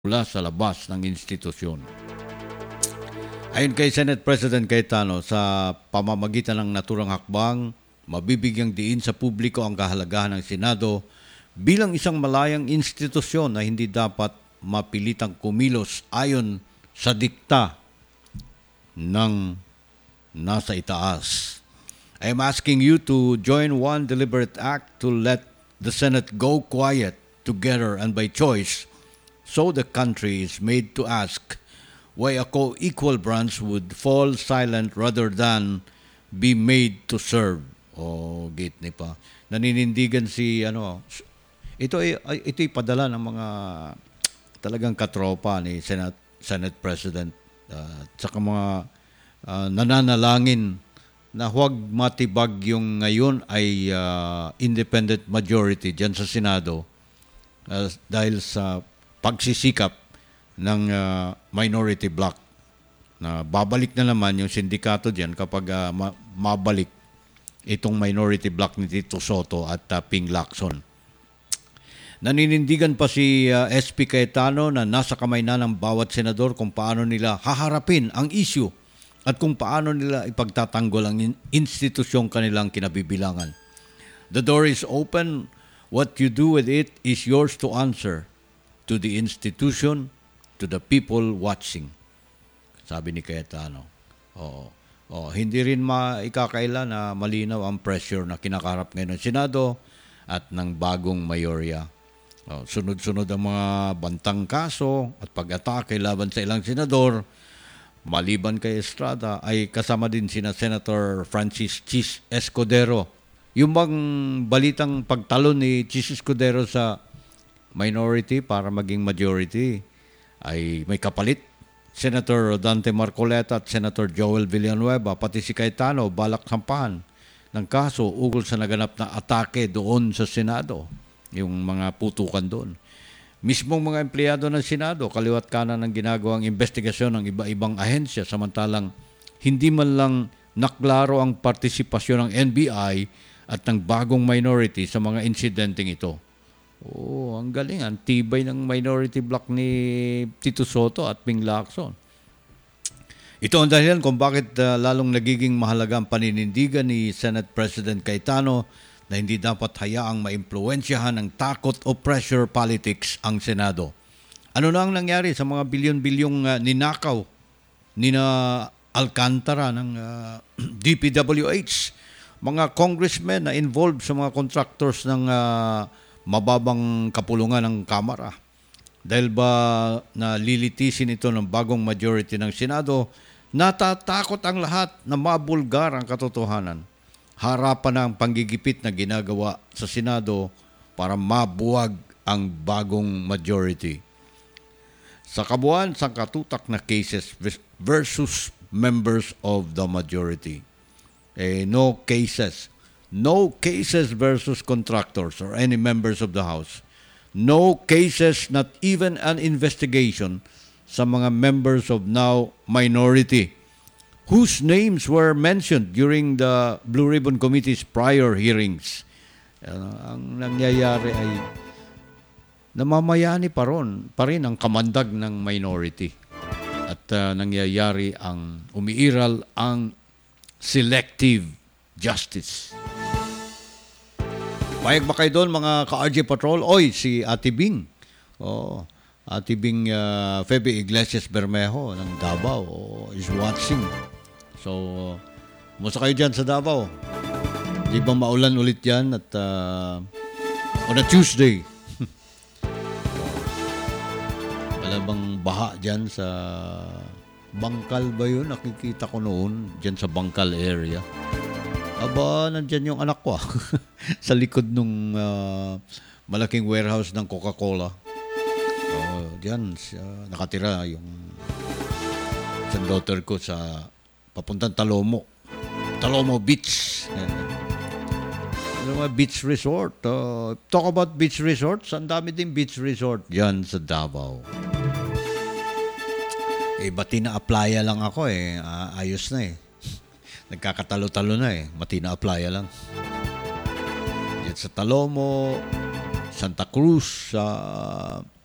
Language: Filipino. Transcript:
mula sa labas ng institusyon. Ayon kay Senate President Cayetano, sa pamamagitan ng naturang hakbang, mabibigyang diin sa publiko ang kahalagahan ng Senado bilang isang malayang institusyon na hindi dapat mapilitang kumilos ayon sa dikta ng nasa itaas. I am asking you to join one deliberate act to let the Senate go quiet together and by choice, so the country is made to ask why a co-equal branch would fall silent rather than be made to serve. Gitni pa. Naninindigan si ito'y padala ng mga talagang katropa ni Senate President at saka mga nananalangin na huwag matibag yung ngayon ay independent majority dyan sa Senado dahil sa pagsisikap ng minority bloc na babalik na naman yung sindikato dyan kapag mabalik itong minority bloc ni Tito Soto at Ping Lacson. Naninindigan pa si SP Cayetano na nasa kamay na ng bawat senador kung paano nila haharapin ang issue at kung paano nila ipagtatanggol ang institusyong kanilang kinabibilangan. The door is open. What you do with it is yours to answer to the institution, to the people watching. Sabi ni Cayetano. Hindi rin maikakaila na malinaw ang pressure na kinakarap ngayon ng Senado at ng bagong mayorya. Sunod-sunod ang mga bantang kaso at pag-atake laban sa ilang senador. Maliban kay Estrada ay kasama din sina Senator Francis Chis Escudero. Yung bang balitang pagtalon ni Chis Escudero sa minority para maging majority ay may kapalit. Senator Dante Marcoleta at Senator Joel Villanueva pati si Cayetano balak sampahan ng kaso ukol sa naganap na atake doon sa Senado, yung mga putukan doon. Mismong mga empleyado ng Senado, kaliwat kanan ng ginagawang investigasyon ng iba-ibang ahensya, samantalang hindi man lang naklaro ang partisipasyon ng NBI at ng bagong minority sa mga insidenteng ito. Ang galing, ang tibay ng minority bloc ni Tito Soto at Ping Lacson. Ito ang dahilan kung bakit lalong nagiging mahalaga ang paninindigan ni Senate President Cayetano na hindi dapat hayaang maimpluwensyahan ng takot o pressure politics ang Senado. Ano na ang nangyari sa mga bilyon-bilyong ninakaw ni na Alcantara ng DPWH, mga congressmen na involved sa mga contractors ng mababang kapulungan ng Kamara? Dahil ba nalilitisin ito ng bagong majority ng Senado, natatakot ang lahat na mabulgar ang katotohanan. Harapan na ang panggigipit na ginagawa sa Senado para mabuwag ang bagong majority. Sa kabuuan, sangkatutak na cases versus members of the majority. No cases. No cases versus contractors or any members of the House. No cases, not even an investigation sa mga members of now minority whose names were mentioned during the Blue Ribbon Committee's prior hearings. Ang nangyayari ay namamayani pa rin ang kamandag ng minority. At nangyayari ang umiiral ang selective justice. Payag ba kayo doon mga ka-RJ Patrol? Si Ate Bing. Ate Bing Febe Iglesias Bermejo ng Davao is watching. So, musta kayo dyan sa Davao? Di ba maulan ulit yan at on a Tuesday? Wala bang baha dyan sa Bangkal ba yun? Nakikita ko noon dyan sa Bangkal area. Nandyan yung anak ko sa likod nung malaking warehouse ng Coca-Cola. Diyan nakatira yung isang daughter ko sa papuntang Talomo Beach. Beach resort. Talk about beach resorts. Ang dami din beach resort diyan sa Davao. Batina Playa lang ako ayos na nagkakatalo-talo na Batina Playa lang. Diyan sa Talomo, Santa Cruz,